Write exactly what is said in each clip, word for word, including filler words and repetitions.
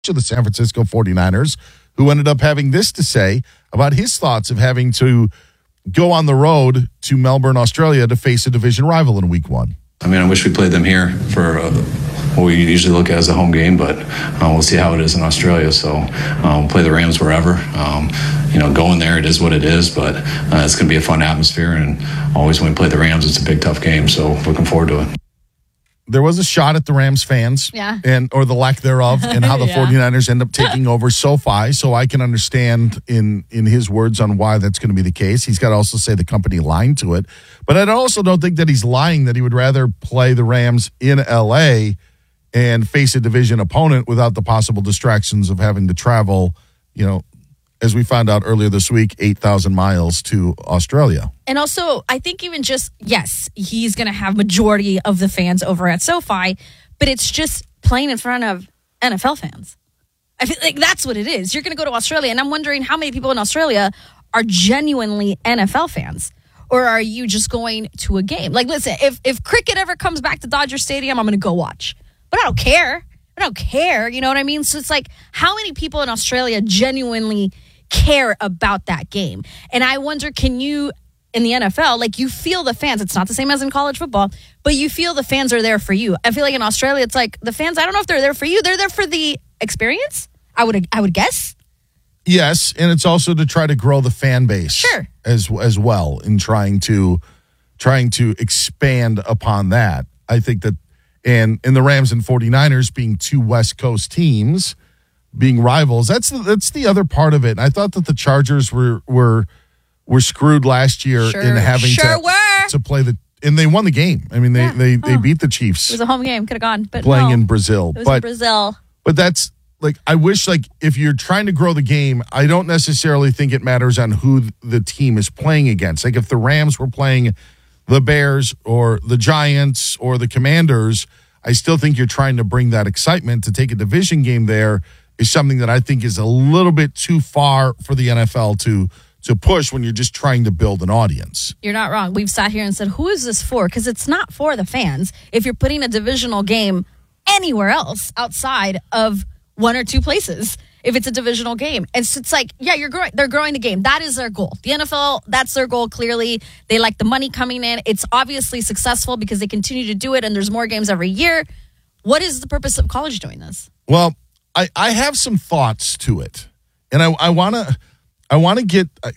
of the San Francisco forty-niners, who ended up having this to say about his thoughts of having to go on the road to Melbourne, Australia to face a division rival in week one. I mean, I wish we played them here for uh, what we usually look at as a home game, but uh, we'll see how it is in Australia. So um, we'll play the Rams wherever. Um, you know, going there, it is what it is, but uh, it's going to be a fun atmosphere. And always when we play the Rams, it's a big, tough game. So looking forward to it. There was a shot at the Rams fans yeah. and or the lack thereof and how the yeah. forty-niners end up taking over SoFi. So I can understand in, in his words on why that's going to be the case. He's got to also say the company lying to it. But I also don't think that he's lying that he would rather play the Rams in L A and face a division opponent without the possible distractions of having to travel, you know, as we found out earlier this week, eight thousand miles to Australia. And also, I think even just, yes, he's going to have majority of the fans over at SoFi, but it's just playing in front of N F L fans. I feel like that's what it is. You're going to go to Australia, and I'm wondering how many people in Australia are genuinely N F L fans. Or are you just going to a game? Like, listen, if, if cricket ever comes back to Dodger Stadium, I'm going to go watch. But I don't care. I don't care. You know what I mean? So it's like, how many people in Australia genuinely care about that game? And I wonder, can you, in the N F L, like, you feel the fans. It's not the same as in college football, but you feel the fans are there for you. I feel like in Australia, it's like the fans, I don't know if they're there for you. They're there for the experience, I would I would guess. Yes, and it's also to try to grow the fan base sure. as as well in trying to trying to expand upon that. I think that, and in the Rams and forty-niners being two West Coast teams, being rivals, that's the, that's the other part of it. And I thought that the Chargers were were were screwed last year sure, in having sure to, were. to play the, and they won the game. I mean, they yeah. they, oh. they beat the Chiefs. It was a home game, could have gone, but playing no. in Brazil. It was but, in Brazil. But that's, like, I wish, like, if you're trying to grow the game, I don't necessarily think it matters on who the team is playing against. Like, if the Rams were playing the Bears or the Giants or the Commanders, I still think you're trying to bring that excitement. To take a division game there is something that I think is a little bit too far for the N F L to to push when you're just trying to build an audience. You're not wrong. We've sat here and said, who is this for? Because it's not for the fans. If you're putting a divisional game anywhere else outside of one or two places, if it's a divisional game. And so it's like, yeah, you're growing, they're growing the game. That is their goal. The N F L, that's their goal, clearly. They like the money coming in. It's obviously successful because they continue to do it, and there's more games every year. What is the purpose of college doing this? Well, I, I have some thoughts to it. And I, I want to I want to get I,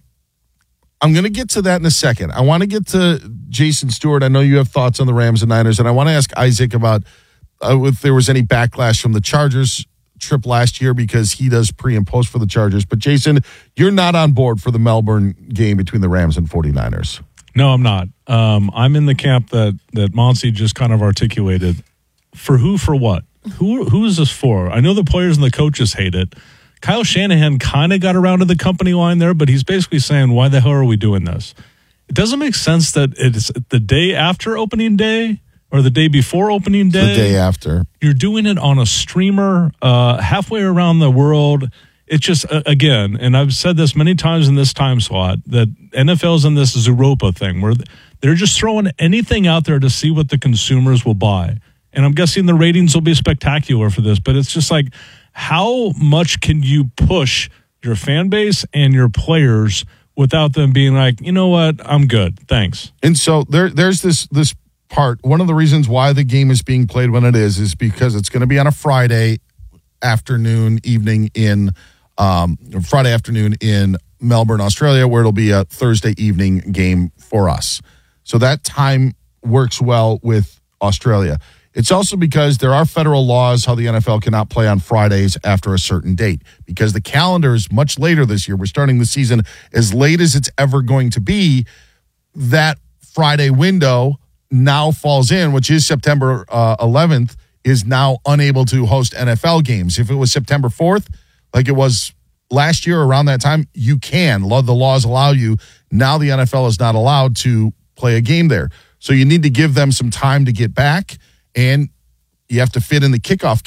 I'm going to get to that in a second. I want to get to Jason Stewart. I know you have thoughts on the Rams and Niners, and I want to ask Isaac about uh, if there was any backlash from the Chargers trip last year, because he does pre and post for the Chargers. But Jason, you're not on board for the Melbourne game between the Rams and forty-niners. No, I'm not. Um, I'm in the camp that that Monty just kind of articulated. For who, for what? Who who is this for? I know the players and the coaches hate it. Kyle Shanahan kind of got around to the company line there, but he's basically saying, why the hell are we doing this? It doesn't make sense that it's the day after opening day or the day before opening day. The day after. You're doing it on a streamer uh, halfway around the world. It's just, uh, again, and I've said this many times in this time slot, that N F L's in this Zooropa thing where they're just throwing anything out there to see what the consumers will buy. And I'm guessing the ratings will be spectacular for this, but it's just like, how much can you push your fan base and your players without them being like, you know what, I'm good, thanks. And so there, there's this this part. One of the reasons why the game is being played when it is is because it's going to be on a Friday afternoon, evening in um, Friday afternoon in Melbourne, Australia, where it'll be a Thursday evening game for us. So that time works well with Australia. It's also because there are federal laws how the N F L cannot play on Fridays after a certain date, because the calendar is much later this year. We're starting the season as late as it's ever going to be. That Friday window now falls in, which is September uh, eleventh, is now unable to host N F L games. If it was September fourth, like it was last year around that time, you can. The laws allow you. Now the N F L is not allowed to play a game there. So you need to give them some time to get back. And you have to fit in the kickoff game.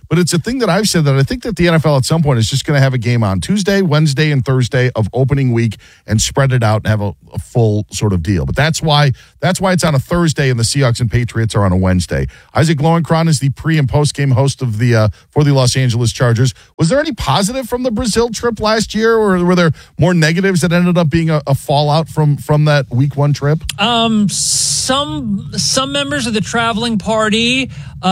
But it's a thing that I've said that I think that the N F L at some point is just going to have a game on Tuesday, Wednesday, and Thursday of opening week and spread it out and have a, a full sort of deal. But that's why that's why it's on a Thursday and the Seahawks and Patriots are on a Wednesday. Isaac Lowenkron is the pre and post game host of the uh, for the Los Angeles Chargers. Was there any positive from the Brazil trip last year, or were there more negatives that ended up being a, a fallout from from that week one trip? Um, some some members of the traveling party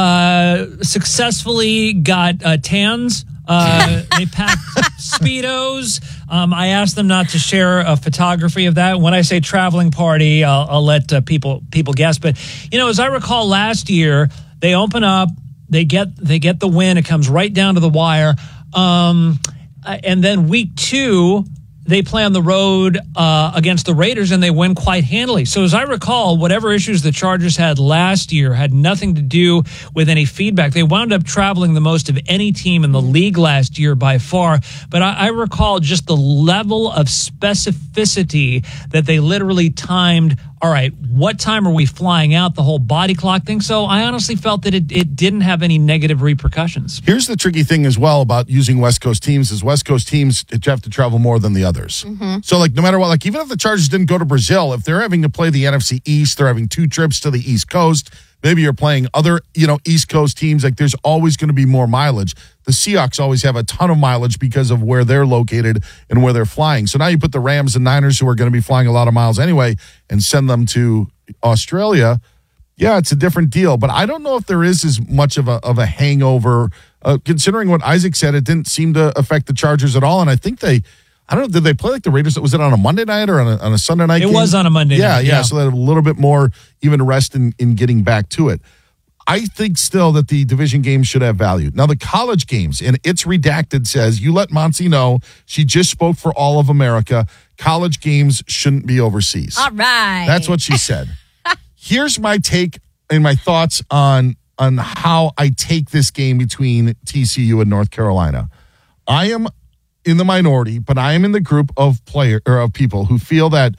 uh, successfully got uh, tans. Uh, they packed Speedos. Um, I asked them not to share a photography of that. When I say traveling party, I'll, I'll let uh, people people guess. But you know, as I recall, last year they open up, they get they get the win. It comes right down to the wire. Um, and then week two, they play on the road uh, against the Raiders, and they win quite handily. So as I recall, whatever issues the Chargers had last year had nothing to do with any feedback. They wound up traveling the most of any team in the league last year by far. But I, I recall just the level of specificity that they literally timed. All right, what time are we flying out? The whole body clock thing. So I honestly felt that it, it didn't have any negative repercussions. Here's the tricky thing as well about using West Coast teams is West Coast teams have to travel more than the others. Mm-hmm. So like no matter what, like even if the Chargers didn't go to Brazil, if they're having to play the N F C East, they're having two trips to the East Coast. Maybe you're playing other, you know, East Coast teams. Like there's always going to be more mileage. The Seahawks always have a ton of mileage because of where they're located and where they're flying. So now you put the Rams and Niners, who are going to be flying a lot of miles anyway, and send them to Australia. Yeah, it's a different deal. But I don't know if there is as much of a of a hangover. Uh, considering what Isaac said, it didn't seem to affect the Chargers at all. And I think they, I don't know, did they play like the Raiders? Was it on a Monday night or on a, on a Sunday night It game? was on a Monday yeah, night. Yeah, Yeah, so they had a little bit more even rest in, in getting back to it. I think still that the division games should have value. Now, the college games, and it's redacted, says, you let Monty know, she just spoke for all of America. College games shouldn't be overseas. All right. That's what she said. Here's my take and my thoughts on, on how I take this game between T C U and North Carolina. I am in the minority, but I am in the group of player or of people who feel that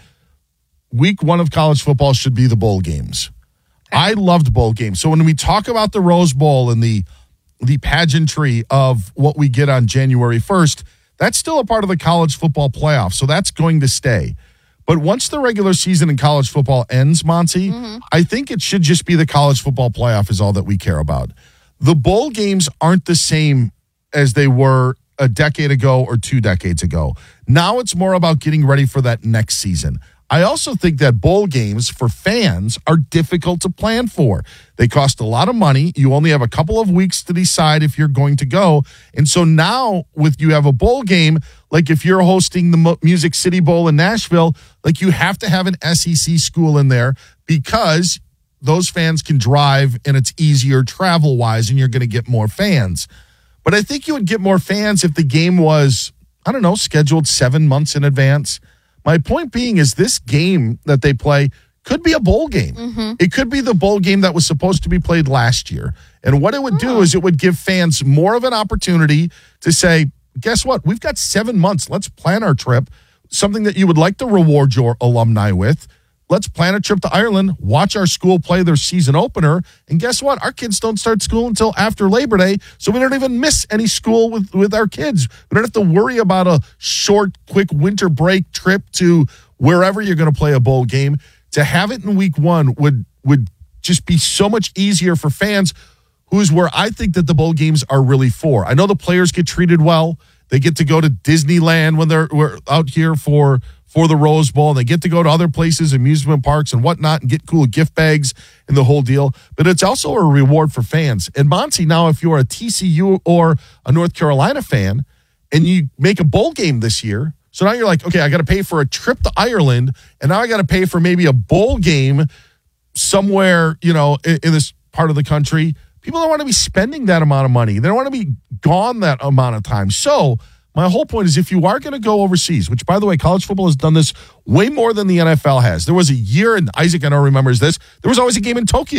week one of college football should be the bowl games. I loved bowl games. So when we talk about the Rose Bowl and the the pageantry of what we get on January first, that's still a part of the college football playoff. So that's going to stay. But once the regular season in college football ends, Monty, mm-hmm. I think it should just be the college football playoff is all that we care about. The bowl games aren't the same as they were a decade ago or two decades ago. Now it's more about getting ready for that next season. I also think that bowl games for fans are difficult to plan for. They cost a lot of money. You only have a couple of weeks to decide if you're going to go. And so now with you have a bowl game, like if you're hosting the Music City Bowl in Nashville, like you have to have an S E C school in there because those fans can drive and it's easier travel-wise and you're going to get more fans. But I think you would get more fans if the game was, I don't know, scheduled seven months in advance. My point being is this game that they play could be a bowl game. Mm-hmm. It could be the bowl game that was supposed to be played last year. And what it would do is it would give fans more of an opportunity to say, guess what? We've got seven months. Let's plan our trip, something that you would like to reward your alumni with. Let's plan a trip to Ireland, watch our school play their season opener, and guess what? Our kids don't start school until after Labor Day, so we don't even miss any school with, with our kids. We don't have to worry about a short, quick winter break trip to wherever you're going to play a bowl game. To have it in week one would would just be so much easier for fans, who's where I think that the bowl games are really for. I know the players get treated well. They get to go to Disneyland when they're we're out here for for the Rose Bowl. They get to go to other places, amusement parks and whatnot, and get cool gift bags and the whole deal. But it's also a reward for fans. And Monty, now if you're a T C U or a North Carolina fan and you make a bowl game this year, so now you're like, okay, I got to pay for a trip to Ireland, and now I got to pay for maybe a bowl game somewhere, you know, in, in this part of the country. People don't want to be spending that amount of money. They don't want to be gone that amount of time. So my whole point is if you are going to go overseas, which, by the way, college football has done this way more than the N F L has. There was a year, and Isaac, I know, remembers this, there was always a game in Tokyo,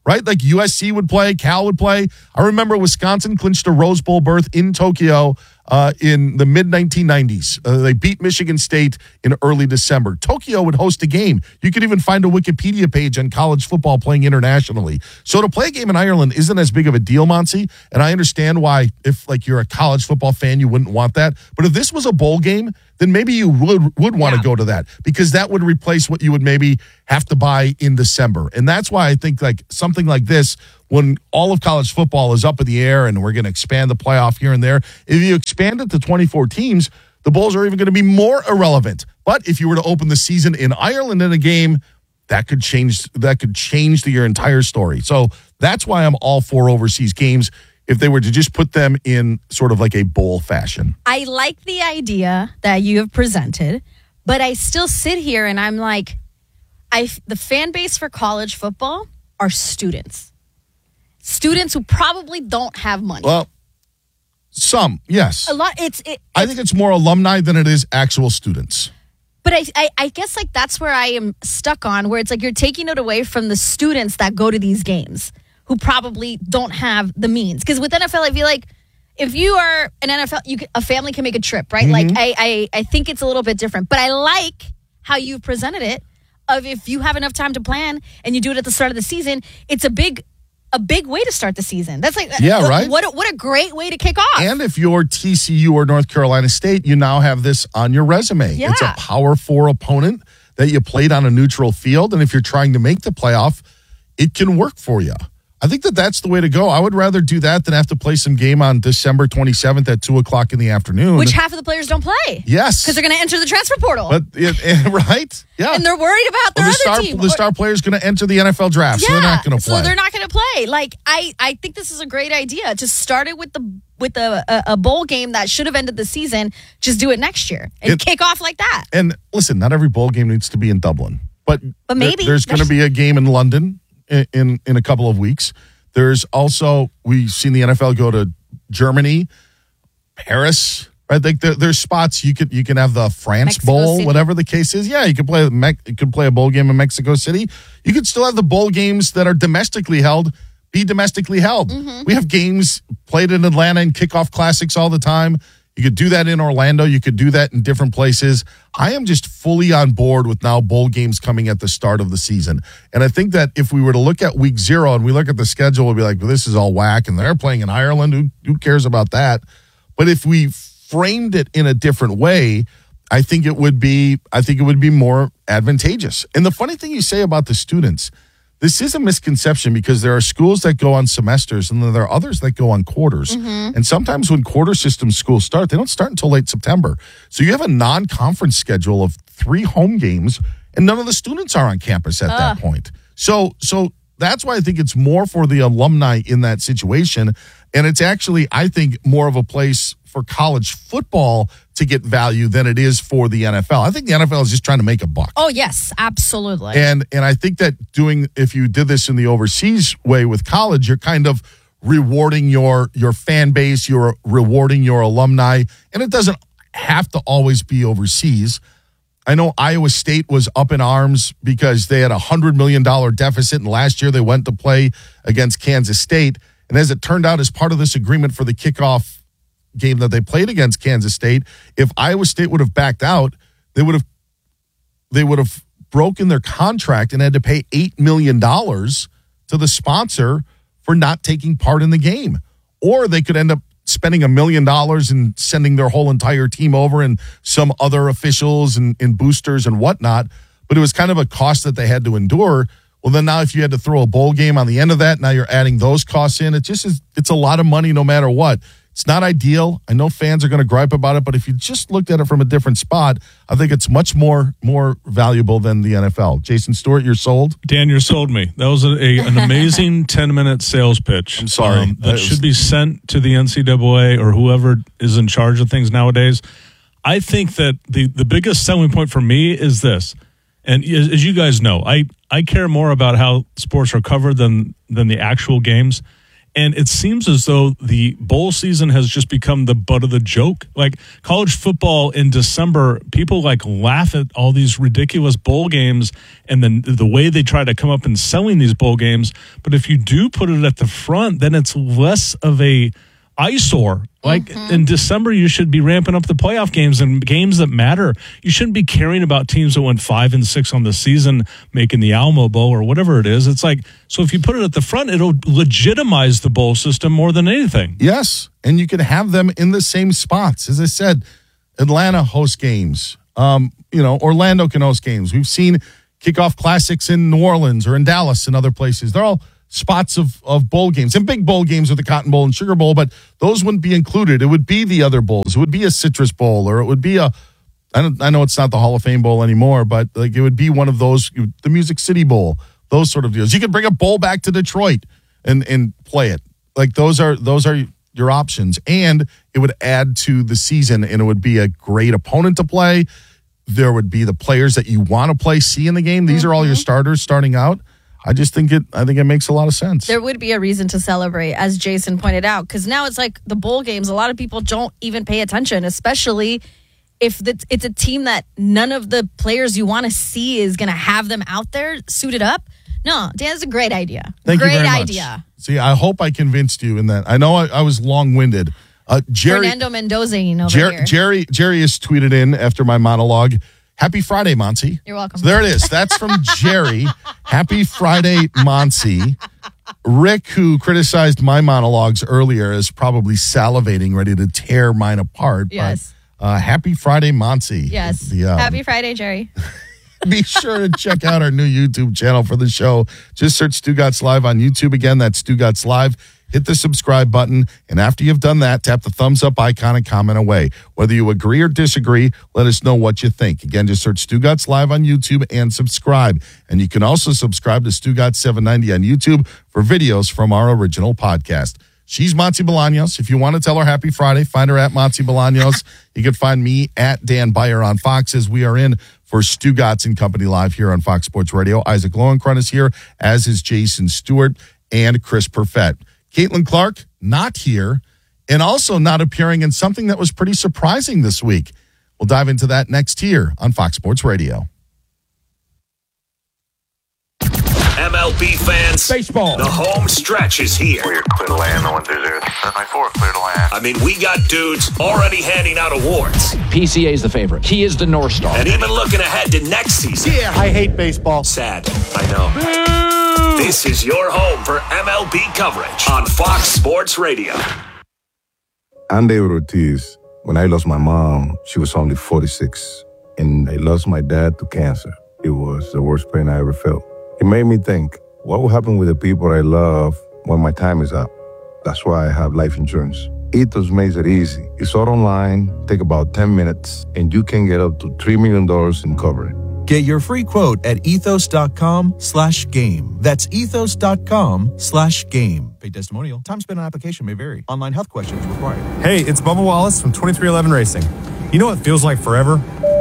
right? Like U S C would play, Cal would play. I remember Wisconsin clinched a Rose Bowl berth in Tokyo uh, in the mid nineteen nineties. Uh, they beat Michigan State in early December. Tokyo would host a game. You could even find a Wikipedia page on college football playing internationally. So to play a game in Ireland isn't as big of a deal, Monty, and I understand why, if like you're a college football fan, you wouldn't want that. But if this was a bowl game, then maybe you would would want to Yeah. go to that, because that would replace what you would maybe have to buy in December. And that's why I think like something like this, when all of college football is up in the air and we're going to expand the playoff here and there, if you expand it to twenty-four teams, the bowls are even going to be more irrelevant. But if you were to open the season in Ireland in a game, that could change that could change the, your entire story. So that's why I'm all for overseas games if they were to just put them in sort of like a bowl fashion. I like the idea that you have presented, but I still sit here and I'm like, I the fan base for college football are students. Students who probably don't have money. Well, some, yes. a lot it's it, I think it's more alumni than it is actual students. But I, I, I guess like that's where I am stuck on, where it's like you're taking it away from the students that go to these games who probably don't have the means. Because with N F L, I feel like if you are an N F L, you can, a family can make a trip, right? Like I, I, I think it's a little bit different. But I like how you've presented it. Of if you have enough time to plan and you do it at the start of the season, it's a big, a big way to start the season. That's like Yeah, right? What a, what a great way to kick off. And if you're T C U or North Carolina State, you now have this on your resume. Yeah. It's a Power Four opponent that you played on a neutral field. And if you're trying to make the playoff, it can work for you. I think that that's the way to go. I would rather do that than have to play some game on December twenty-seventh at two o'clock in the afternoon. Which half of the players don't play. Yes. Because they're going to enter the transfer portal. But it, it- right? Yeah. and they're worried about their Well, the other star, team. the star player is going to enter the N F L draft, so they're not going to play. So they're not going to play. Like I, I think this is a great idea. Just start it with the with a, a, a bowl game that should have ended the season. Just do it next year and It- kick off like that. And listen, not every bowl game needs to be in Dublin, but But maybe. there- there's going to be a game in London in, in in a couple of weeks. There's also, we've seen the N F L go to Germany, Paris. Right, like there, there's spots you could you can have the France Mexico Bowl, City. whatever the case is. Yeah, you could play Me- you could play a bowl game in Mexico City. You could still have the bowl games that are domestically held be domestically held. Mm-hmm. We have games played in Atlanta and kickoff classics all the time. You could do that in Orlando. You could do that in different places. I am just fully on board with now bowl games coming at the start of the season. And I think that if we were to look at week zero and we look at the schedule, we'll be like, well, this is all whack. And they're playing in Ireland. Who, who cares about that? But if we framed it in a different way, I think it would be, I think it would be more advantageous. And the funny thing you say about the students, this is a misconception because there are schools that go on semesters and then there are others that go on quarters. And sometimes when quarter system schools start, they don't start until late September. So you have a non-conference schedule of three home games and none of the students are on campus at that point. So, so that's why I think it's more for the alumni in that situation. And it's actually, I think, more of a place for college football to get value than it is for the N F L. I think the N F L is just trying to make a buck. Oh yes, absolutely. And and I think that doing, if you did this in the overseas way with college, you're kind of rewarding your your fan base, you're rewarding your alumni, and it doesn't have to always be overseas. I know Iowa State was up in arms because they had a one hundred million dollars deficit, and last year they went to play against Kansas State. And as it turned out, as part of this agreement for the kickoff game that they played against Kansas State, if Iowa State would have backed out, they would have they would have broken their contract and had to pay eight million dollars to the sponsor for not taking part in the game. Or they could end up spending a million dollars and sending their whole entire team over and some other officials and, and boosters and whatnot. But it was kind of a cost that they had to endure. Well, then now if you had to throw a bowl game on the end of that, now you're adding those costs in. It just is, it's a lot of money no matter what. It's not ideal. I know fans are going to gripe about it, but if you just looked at it from a different spot, I think it's much more more valuable than the N F L. Jason Stewart, you're sold? Dan, you sold me. That was a, a, an amazing ten-minute sales pitch. I'm sorry. Um, that That was- should be sent to the N C double A or whoever is in charge of things nowadays. I think that the, the biggest selling point for me is this. And as, as you guys know, I, I care more about how sports are covered than than the actual games. And it seems as though the bowl season has just become the butt of the joke. Like college football in December, people like laugh at all these ridiculous bowl games and then the way they try to come up and selling these bowl games. But if you do put it at the front, then it's less of a eyesore. Like mm-hmm. in December, you should be ramping up the playoff games and games that matter. You shouldn't be caring about teams that went five and six on the season, making the Alamo Bowl or whatever it is. It's like, so if you put it at the front, it'll legitimize the bowl system more than anything. Yes, and you can have them in the same spots. As I said, Atlanta hosts games. Um, you know, Orlando can host games. We've seen kickoff classics in New Orleans or in Dallas and other places. They're all spots of, of bowl games and big bowl games with the Cotton Bowl and Sugar Bowl, but those wouldn't be included. It would be the other bowls. It would be a Citrus Bowl, or it would be a, I don't, I know it's not the Hall of Fame Bowl anymore, but like it would be one of those, the Music City Bowl, those sort of deals. You could bring a bowl back to Detroit and, and play it. Like those are, those are your options, and it would add to the season, and it would be a great opponent to play. There would be the players that you want to play, see in the game. These mm-hmm. are all your starters starting out. I just think it, I think it makes a lot of sense. There would be a reason to celebrate, as Jason pointed out, because now it's like the bowl games. A lot of people don't even pay attention, especially if it's a team that none of the players you want to see is going to have them out there suited up. No, Dan's a great idea. Thank great you very idea. Much. See, I hope I convinced you in that. I know I, I was long-winded. Uh, Jerry, Fernando Mendoza, you know, Jer- Jerry, Jerry has tweeted in after my monologue, Happy Friday, Monty. You're welcome. So there it is. That's from Jerry. Happy Friday, Monty. Rick, who criticized my monologues earlier, is probably salivating, ready to tear mine apart. Yes. But, uh, happy Friday, Monty. Yes. The, um, happy Friday, Jerry. Be sure to check out our new YouTube channel for the show. Just search Stugotz Live on YouTube. Again, that's Stugotz Live. Hit the subscribe button, and after you've done that, tap the thumbs up icon and comment away. Whether you agree or disagree, let us know what you think. Again, just search Stugotz Live on YouTube and subscribe. And you can also subscribe to Stugotz seven ninety on YouTube for videos from our original podcast. She's Monty Bolaños. If you want to tell her Happy Friday, find her at Monty Bolaños. You can find me at Dan Beyer on Fox as we are in for Stugotz and Company Live here on Fox Sports Radio. Isaac Lowenkron is here, as is Jason Stewart and Chris Perfett. Caitlin Clark, not here, and also not appearing in something that was pretty surprising this week. We'll dive into that next here on Fox Sports Radio. M L B fans, baseball. The home stretch is here. Clear, clear to land, the one through zero. seven nine four, clear to land. I mean, we got dudes already handing out awards. P C A is the favorite. He is the North Star. And even looking ahead to next season. Yeah, I hate baseball. Sad, I know. Boo! This is your home for M L B coverage on Fox Sports Radio. I'm David Ortiz. When I lost my mom, she was only forty-six. And I lost my dad to cancer. It was the worst pain I ever felt. It made me think, what will happen with the people I love when my time is up? That's why I have life insurance. Ethos makes it easy. It's all online, take about ten minutes, and you can get up to three million dollars in coverage. Get your free quote at ethos.com slash game. That's ethos.com slash game. Paid testimonial. Time spent on application may vary. Online health questions required. Hey, it's Bubba Wallace from twenty-three eleven Racing. You know what feels like forever?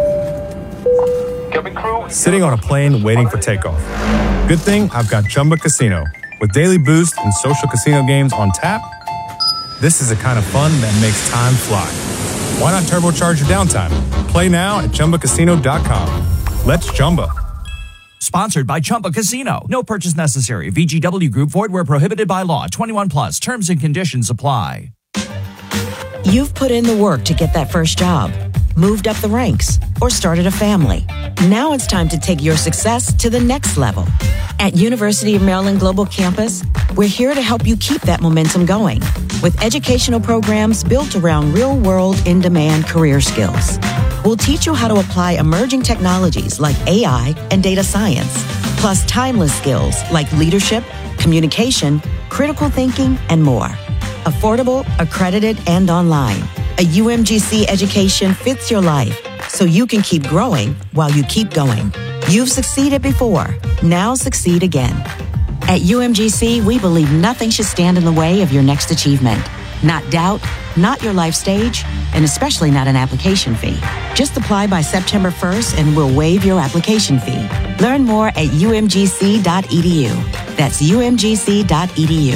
Sitting on a plane waiting for takeoff. Good thing I've got Chumba Casino. With daily boost and social casino games on tap, this is the kind of fun that makes time fly. Why not turbocharge your downtime? Play now at Chumba Casino dot com. Let's Chumba. Sponsored by Chumba Casino. No purchase necessary. V G W Group. Void where prohibited by law. twenty-one plus. Terms and conditions apply. You've put in the work to get that first job, moved up the ranks, or started a family. Now it's time to take your success to the next level. At University of Maryland Global Campus, we're here to help you keep that momentum going with educational programs built around real-world, in-demand career skills. We'll teach you how to apply emerging technologies like A I and data science, plus timeless skills like leadership, communication, critical thinking, and more. Affordable, accredited, and online. A U M G C education fits your life so you can keep growing while you keep going. You've succeeded before. Now succeed again. At U M G C, we believe nothing should stand in the way of your next achievement. Not doubt, not your life stage, and especially not an application fee. Just apply by September first and we'll waive your application fee. Learn more at U M G C dot E D U. That's U M G C dot E D U.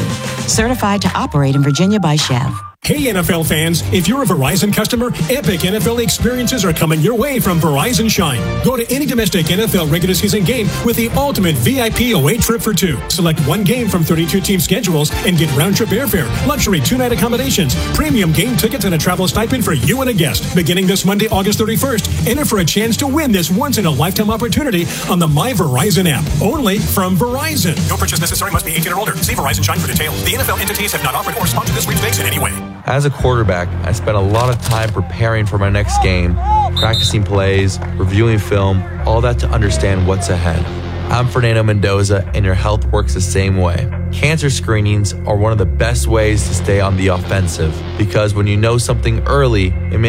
Certified to operate in Virginia by Chev. Hey N F L fans, if you're a Verizon customer, epic N F L experiences are coming your way from Verizon Shine. Go to any domestic N F L regular season game with the ultimate V I P away trip for two. Select one game from thirty-two team schedules and get round-trip airfare, luxury two-night accommodations, premium game tickets, and a travel stipend for you and a guest. Beginning this Monday, August thirty-first, enter for a chance to win this once-in-a-lifetime opportunity on the My Verizon app. Only from Verizon. No purchase necessary. Must be eighteen or older. See Verizon Shine for details. The N F L entities have not offered or sponsored this sweepstakes in any way. As a quarterback, I spent a lot of time preparing for my next game, practicing plays, reviewing film, all that to understand what's ahead. I'm Fernando Mendoza, and your health works the same way. Cancer screenings are one of the best ways to stay on the offensive, because when you know something early, it may